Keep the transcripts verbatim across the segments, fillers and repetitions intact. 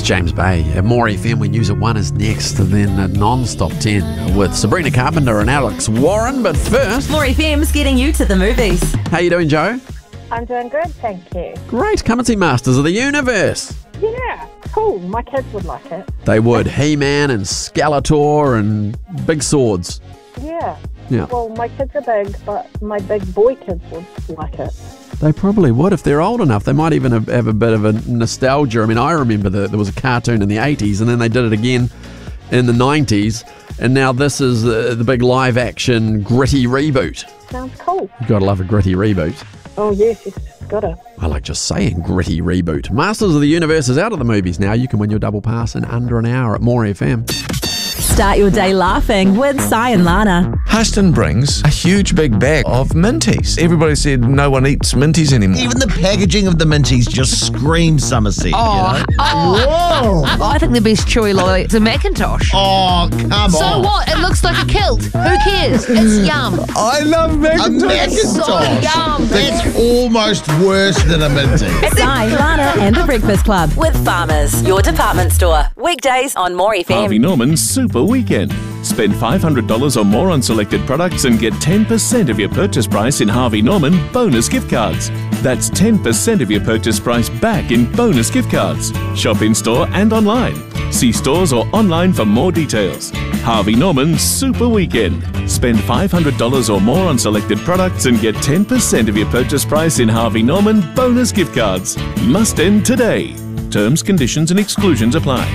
James Bay. At More F M, we News at one is next, and then a non-stop ten with Sabrina Carpenter and Alex Warren. But first, More F M's getting you to the movies. How you doing, Joe? I'm doing good, thank you. Great. Come and see Masters of the Universe. Yeah, cool. My kids would like it. They would. He-Man and Skeletor and big swords. Yeah. Yeah. Well, my kids are big, but my big boy kids would like it. They probably would if they're old enough. They might even have, have a bit of a nostalgia. I mean, I remember that there was a cartoon in the eighties, and then they did it again in the nineties, and now this is the, the big live-action gritty reboot. Sounds cool. You gotta love a gritty reboot. Oh, yes, yes, gotta. I like just saying gritty reboot. Masters of the Universe is out of the movies now. You can win your double pass in under an hour at More F M. Start your day laughing with Si and Lana. Huston brings a huge big bag of Minties. Everybody said no one eats Minties anymore. Even the packaging of the Minties just screams Somerset. Oh, you know? oh. Whoa! I think the best chewy lolly is a Macintosh. Oh, come So on. what? It looks like a kilt. Who cares? It's yum. I love Macintosh. A Macintosh. So yum. That's almost worse than a Minty. Si, Lana and the Breakfast Club with Farmers, your department store. Weekdays on More F M. Harvey Norman's Super Weekend. Spend five hundred dollars or more on selected products and get ten percent of your purchase price in Harvey Norman bonus gift cards. That's ten percent of your purchase price back in bonus gift cards. Shop in store and online. See stores or online for more details. Harvey Norman Super Weekend. Spend five hundred dollars or more on selected products and get ten percent of your purchase price in Harvey Norman bonus gift cards. Must end today. Terms, conditions and exclusions apply.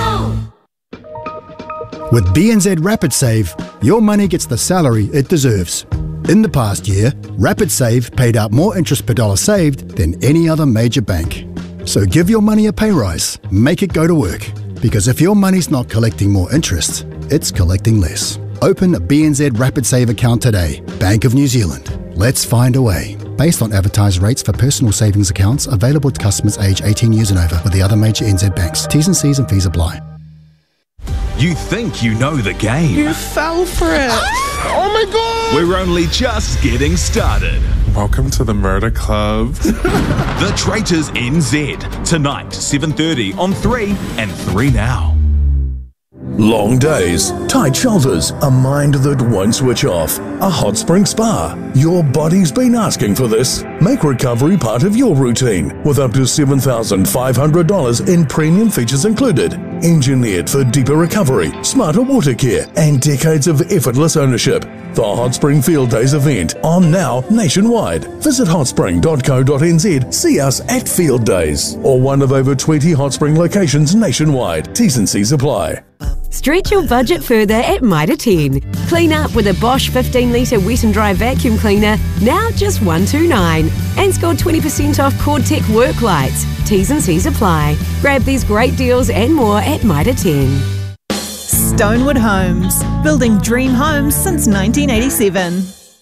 With B N Z Rapid Save, your money gets the salary it deserves. In the past year, Rapid Save paid out more interest per dollar saved than any other major bank. So give your money a pay rise, make it go to work. Because if your money's not collecting more interest, it's collecting less. Open a B N Z Rapid Save account today. Bank of New Zealand. Let's find a way. Based on advertised rates for personal savings accounts available to customers aged eighteen years and over with the other major N Z banks. T's and C's and fees apply. You think you know the game. You fell for it. Oh my God! We're only just getting started. Welcome to the Murder Club. The Traitors N Z. Tonight, seven thirty on three and three Now. Long days, tight shoulders, a mind that won't switch off, a hot spring spa. Your body's been asking for this. Make recovery part of your routine with up to seven thousand five hundred dollars in premium features included. Engineered for deeper recovery, smarter water care, and decades of effortless ownership. The Hot Spring Field Days event on now nationwide. Visit hot spring dot co dot n z, see us at Field Days, or one of over twenty Hot Spring locations nationwide. T's and C's apply. Stretch your budget further at Mitre ten. Clean up with a Bosch fifteen litre wet and dry vacuum cleaner, now just one hundred twenty-nine dollars. And score twenty percent off Cordtech work lights. T's and C's apply. Grab these great deals and more at Mitre ten. Stonewood Homes, building dream homes since nineteen eighty-seven.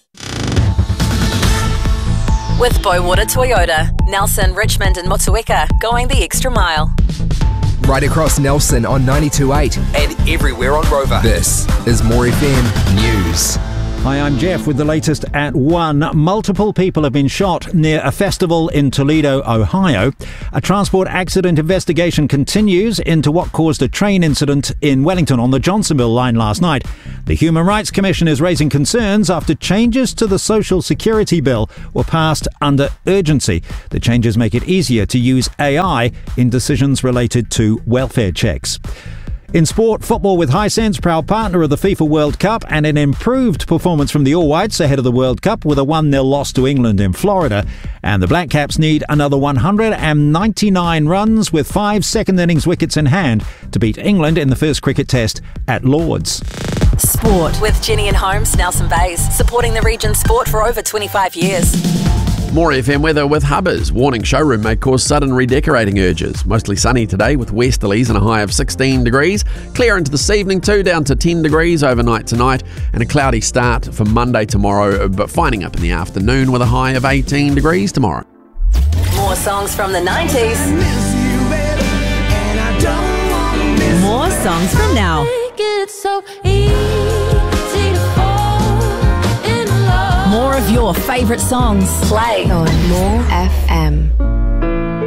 With Boywater Toyota, Nelson, Richmond and Motueka going the extra mile. Right across Nelson on ninety-two point eight and everywhere on Rover. This is More F M News. Hi, I'm Jeff with the latest at one. Multiple people have been shot near a festival in Toledo, Ohio. A transport accident investigation continues into what caused a train incident in Wellington on the Johnsonville line last night. The Human Rights Commission is raising concerns after changes to the Social Security Bill were passed under urgency. The changes make it easier to use A I in decisions related to welfare checks. In sport, football with Hisense, proud partner of the FIFA World Cup, and an improved performance from the All Whites ahead of the World Cup with a one nil loss to England in Florida. And the Black Caps need another one hundred ninety-nine runs with five second innings wickets in hand to beat England in the first cricket test at Lord's. Sport with Jenny and Holmes, Nelson Bays, supporting the region's sport for over twenty-five years. More F M weather with Hubbers. Warning showroom may cause sudden redecorating urges. Mostly sunny today with westerlies and a high of sixteen degrees. Clear into this evening too, down to ten degrees overnight tonight. And a cloudy start for Monday tomorrow, but finding up in the afternoon with a high of eighteen degrees tomorrow. More songs from the nineties. More songs from now. More of your favourite songs. Play on More F M.